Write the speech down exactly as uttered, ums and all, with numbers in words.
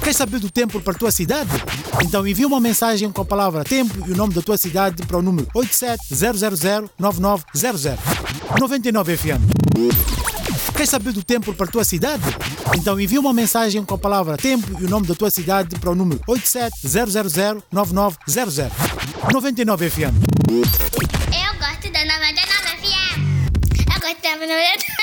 Quer saber do tempo para a tua cidade? Então envia uma mensagem com a palavra tempo e o nome da tua cidade para o número oito sete zero zero zero nove nove zero zero. noventa e nove F M. Quer saber do tempo para a tua cidade? Então envia uma mensagem com a palavra tempo e o nome da tua cidade para o número oito sete zero zero zero nove nove zero zero. noventa e nove F M. Eu gosto da noventa e nove F M. Eu gosto da noventa e nove F M.